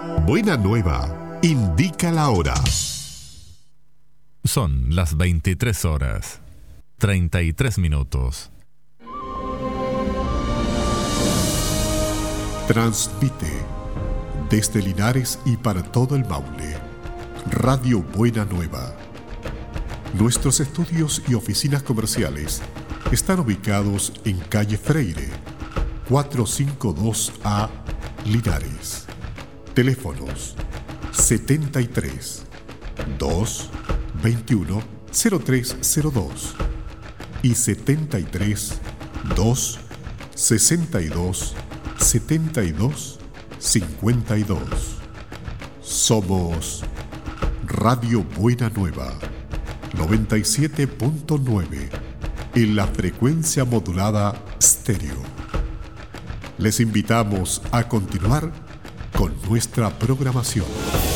Buena Nueva indica la hora. Son las 23 horas, 33 minutos. Transmite desde Linares y para todo el Maule, Radio Buena Nueva. Nuestros estudios y oficinas comerciales están ubicados en calle Freire, 452A, Linares. Teléfonos 73 2 21 0302 y 73 2 62 72 52. Somos Radio Buena Nueva 97.9 en la frecuencia modulada estéreo. Les invitamos a continuar con nuestra programación.